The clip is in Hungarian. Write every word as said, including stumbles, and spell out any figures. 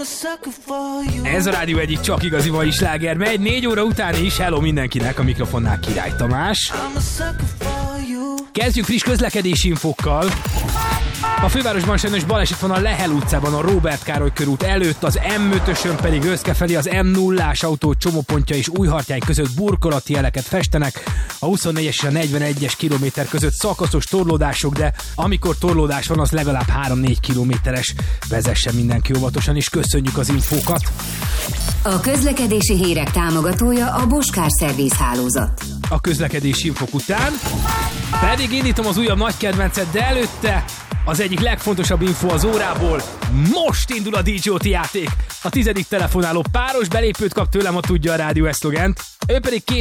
Ez a rádió egyik csak igazi mai sláger megy, négy óra után is. Hello mindenkinek, a mikrofonnál Király Tamás. Kezdjük friss közlekedési infókkal. A fővárosban sajnos baleset van a Lehel utcában, a Róbert Károly körút előtt, az em ötösön pedig Őszke felé az em nullás autó csomópontja és Újhartyány között burkolati jeleket festenek. A huszonnégyes és a negyvenegyes kilométer között szakaszos torlódások, de amikor torlódás van, az legalább három-négy kilométeres. Vezessen mindenki óvatosan, és köszönjük az infókat. A közlekedési hírek támogatója a Boskár Szerviz Hálózat. A közlekedési infók után pedig indítom az újabb nagy kedvencet, de előtte az egyik legfontosabb info az órából. Most indul a dé jé o té játék. A tizedik telefonáló páros belépőt kap tőlem, ha tudja a rádió eszlogent. Ő pedig két